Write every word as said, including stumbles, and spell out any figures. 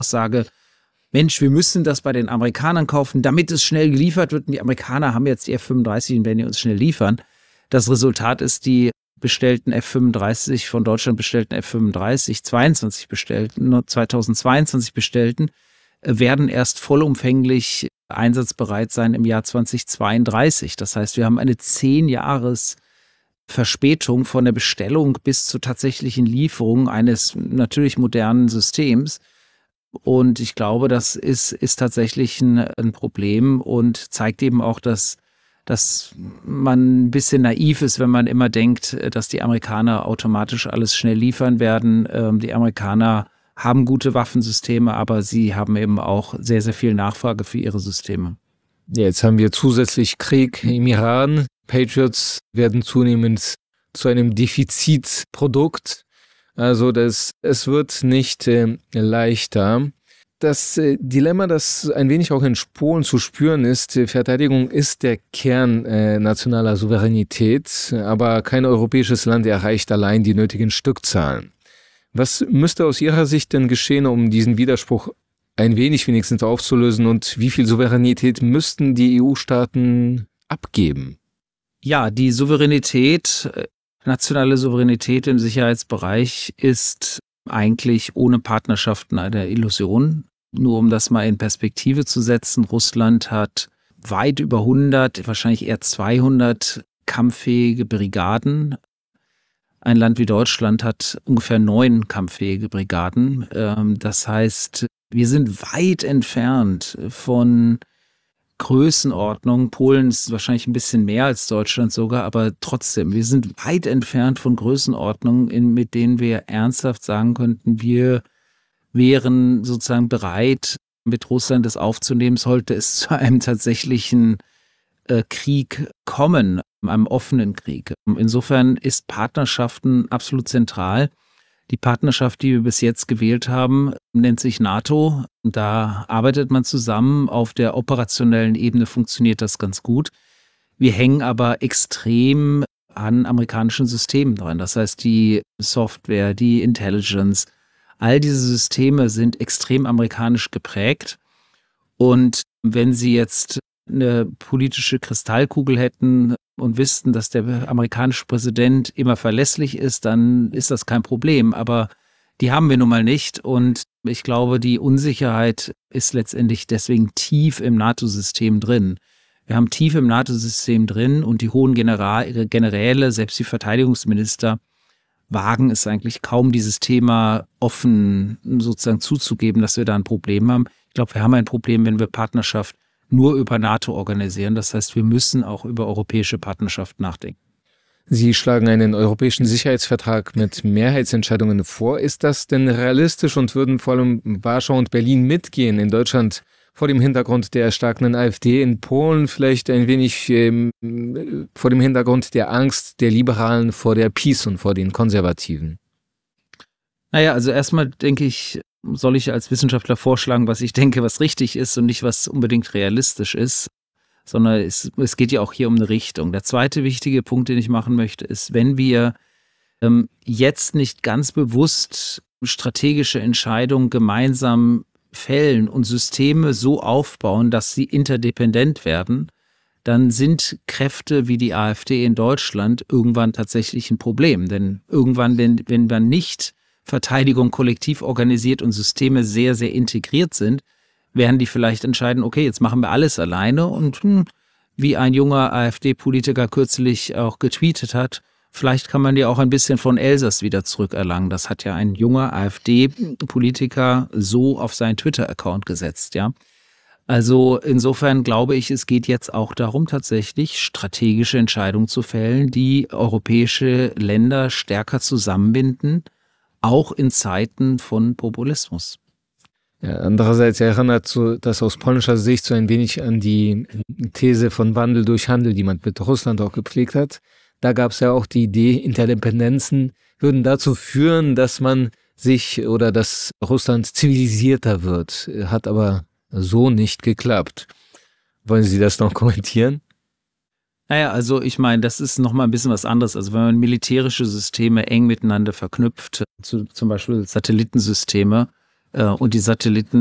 Aussage, Mensch, wir müssen das bei den Amerikanern kaufen, damit es schnell geliefert wird. Und die Amerikaner haben jetzt die F fünfunddreißig und werden die uns schnell liefern. Das Resultat ist, die bestellten F fünfunddreißig, von Deutschland bestellten F fünfunddreißig, zweiundzwanzig bestellten, zweitausendzweiundzwanzig bestellten, werden erst vollumfänglich einsatzbereit sein im Jahr zweitausendzweiunddreißig. Das heißt, wir haben eine zehn Jahres Verspätung von der Bestellung bis zur tatsächlichen Lieferung eines natürlich modernen Systems. Und ich glaube, das ist, ist tatsächlich ein, ein Problem und zeigt eben auch, dass, dass man ein bisschen naiv ist, wenn man immer denkt, dass die Amerikaner automatisch alles schnell liefern werden. Ähm, die Amerikaner haben gute Waffensysteme, aber sie haben eben auch sehr, sehr viel Nachfrage für ihre Systeme. Ja, jetzt haben wir zusätzlich Krieg im Iran. Patriots werden zunehmend zu einem Defizitprodukt. Also das, es wird nicht äh, leichter. Das äh, Dilemma, das ein wenig auch in Polen zu spüren ist, äh, Verteidigung ist der Kern äh, nationaler Souveränität, aber kein europäisches Land erreicht allein die nötigen Stückzahlen. Was müsste aus Ihrer Sicht denn geschehen, um diesen Widerspruch ein wenig wenigstens aufzulösen, und wie viel Souveränität müssten die E U-Staaten abgeben? Ja, die Souveränität, nationale Souveränität im Sicherheitsbereich ist eigentlich ohne Partnerschaften eine Illusion. Nur um das mal in Perspektive zu setzen, Russland hat weit über hundert, wahrscheinlich eher zweihundert kampffähige Brigaden. Ein Land wie Deutschland hat ungefähr neun kampffähige Brigaden. Das heißt, wir sind weit entfernt von Größenordnung. Polen ist wahrscheinlich ein bisschen mehr als Deutschland sogar, aber trotzdem, wir sind weit entfernt von Größenordnungen, mit denen wir ernsthaft sagen könnten, wir wären sozusagen bereit, mit Russland das aufzunehmen, sollte es zu einem tatsächlichen äh, Krieg kommen, einem offenen Krieg. Insofern ist Partnerschaften absolut zentral. Die Partnerschaft, die wir bis jetzt gewählt haben, nennt sich NATO. Da arbeitet man zusammen. Auf der operationellen Ebene funktioniert das ganz gut. Wir hängen aber extrem an amerikanischen Systemen dran. Das heißt, die Software, die Intelligence, all diese Systeme sind extrem amerikanisch geprägt. Und wenn Sie jetzt eine politische Kristallkugel hätten und wüssten, dass der amerikanische Präsident immer verlässlich ist, dann ist das kein Problem. Aber die haben wir nun mal nicht. Und ich glaube, die Unsicherheit ist letztendlich deswegen tief im NATO-System drin. Wir haben tief im NATO-System drin und die hohen General, Generäle, selbst die Verteidigungsminister, wagen es eigentlich kaum, dieses Thema offen sozusagen zuzugeben, dass wir da ein Problem haben. Ich glaube, wir haben ein Problem, wenn wir Partnerschaft nur über NATO organisieren. Das heißt, wir müssen auch über europäische Partnerschaft nachdenken. Sie schlagen einen europäischen Sicherheitsvertrag mit Mehrheitsentscheidungen vor. Ist das denn realistisch und würden vor allem Warschau und Berlin mitgehen? In Deutschland vor dem Hintergrund der erstarkenden AfD, in Polen vielleicht ein wenig ähm, vor dem Hintergrund der Angst der Liberalen vor der PiS und vor den Konservativen? Naja, also erstmal denke ich, soll ich als Wissenschaftler vorschlagen, was ich denke, was richtig ist und nicht, was unbedingt realistisch ist, sondern es, es geht ja auch hier um eine Richtung. Der zweite wichtige Punkt, den ich machen möchte, ist, wenn wir ähm, jetzt nicht ganz bewusst strategische Entscheidungen gemeinsam fällen und Systeme so aufbauen, dass sie interdependent werden, dann sind Kräfte wie die AfD in Deutschland irgendwann tatsächlich ein Problem. Denn irgendwann, wenn, wenn man nicht Verteidigung kollektiv organisiert und Systeme sehr, sehr integriert sind, werden die vielleicht entscheiden, okay, jetzt machen wir alles alleine und hm, wie ein junger AfD-Politiker kürzlich auch getweetet hat, vielleicht kann man ja auch ein bisschen von Elsass wieder zurückerlangen. Das hat ja ein junger AfD-Politiker so auf seinen Twitter-Account gesetzt, ja. Also insofern glaube ich, es geht jetzt auch darum, tatsächlich strategische Entscheidungen zu fällen, die europäische Länder stärker zusammenbinden, auch in Zeiten von Populismus. Ja, andererseits erinnert so das aus polnischer Sicht so ein wenig an die These von Wandel durch Handel, die man mit Russland auch gepflegt hat. Da gab es ja auch die Idee, Interdependenzen würden dazu führen, dass man sich oder dass Russland zivilisierter wird. Hat aber so nicht geklappt. Wollen Sie das noch kommentieren? Naja, also ich meine, das ist nochmal ein bisschen was anderes. Also wenn man militärische Systeme eng miteinander verknüpft, zu, zum Beispiel Satellitensysteme, Und die Satelliten